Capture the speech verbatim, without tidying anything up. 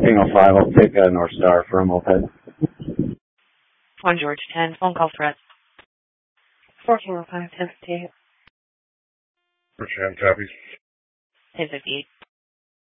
Tango five, I'll take a North Star for a moped. One George ten, phone call threat. four Tango five, ten fifty-eight. George ten, copies. ten fifty-eight.